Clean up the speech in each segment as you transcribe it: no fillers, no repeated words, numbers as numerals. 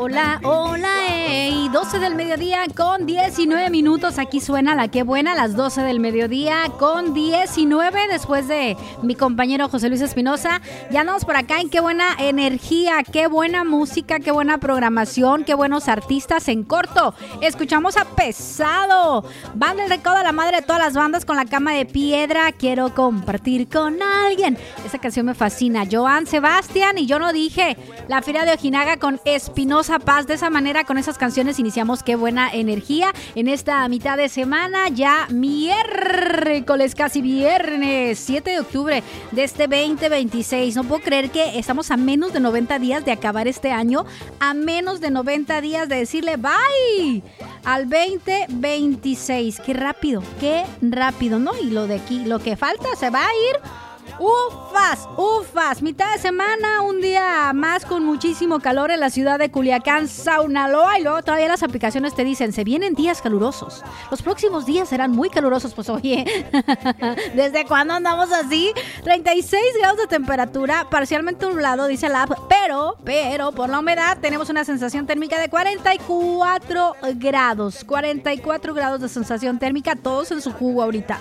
Hola, hola, 12 del mediodía con 19 minutos. Aquí suena la que buena, las 12 del mediodía con 19. Después de mi compañero José Luis Espinosa, ya andamos por acá en qué buena energía, qué buena música, qué buena programación, qué buenos artistas en corto. Escuchamos a Pesado, Banda El Recodo, la madre de todas las bandas, con La Cama de Piedra, Quiero Compartir con Alguien. Esa canción me fascina. Joan Sebastián y Yo No Dije, La Feria de Ojinaga con Espinosa Paz. De esa manera, con esas canciones iniciamos qué buena energía en esta mitad de semana, ya miércoles, casi viernes, 7 de octubre de este 2026. No puedo creer que estamos a menos de 90 días de acabar este año, a menos de 90 días de decirle bye al 2026. Qué rápido, ¿no? Y lo de aquí, lo que falta se va a ir. Ufas, mitad de semana, un día más con muchísimo calor en la ciudad de Culiacán, Sinaloa, y luego todavía las aplicaciones te dicen, se vienen días calurosos, los próximos días serán muy calurosos. Pues oye, ¿desde cuándo andamos así? 36 grados de temperatura, parcialmente nublado, dice la app, pero por la humedad tenemos una sensación térmica de 44 grados de sensación térmica, todos en su jugo ahorita,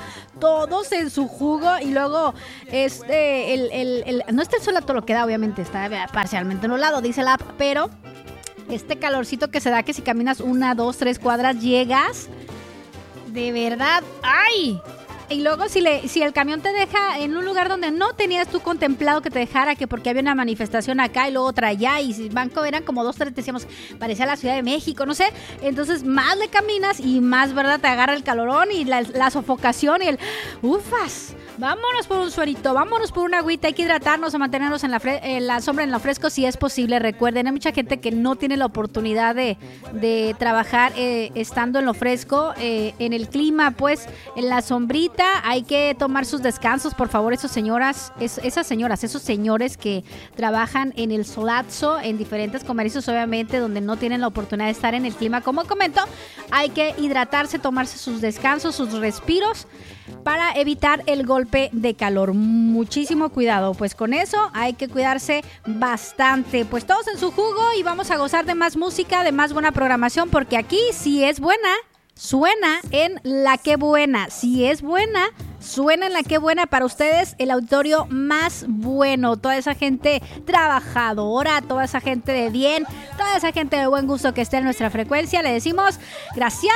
y luego no está el sol a todo lo que da, obviamente está parcialmente nublado, dice la app, pero este calorcito que se da, que si caminas 1, 2, 3 cuadras llegas, de verdad, ¡ay! Y luego si el camión te deja en un lugar donde no tenías tú contemplado que te dejara, que porque había una manifestación acá y luego otra allá, y banco eran como 2, 3, decíamos, parecía la Ciudad de México, no sé, entonces más le caminas y más, ¿verdad? Te agarra el calorón y la sofocación y el ufas. Vámonos por un suerito, vámonos por una agüita, hay que hidratarnos, a mantenernos en la sombra, en lo fresco, si es posible. Recuerden, hay mucha gente que no tiene la oportunidad de trabajar estando en lo fresco, en el clima, pues, en la sombrita. Hay que tomar sus descansos, por favor, esos señores que trabajan en el solazo, en diferentes comercios, obviamente, donde no tienen la oportunidad de estar en el clima, como comento, hay que hidratarse, tomarse sus descansos, sus respiros, para evitar el golpe de calor. Muchísimo cuidado, pues con eso hay que cuidarse bastante. Pues todos en su jugo y vamos a gozar de más música, de más buena programación, porque aquí si es buena, suena en La Que Buena. Si es buena, suena en La Que Buena. Para ustedes, el auditorio más bueno. Toda esa gente trabajadora, toda esa gente de bien, toda esa gente de buen gusto que esté en nuestra frecuencia, le decimos gracias.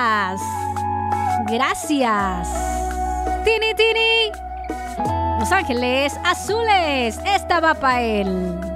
Gracias. Tini, Tini. Los Ángeles Azules. Esta va para él.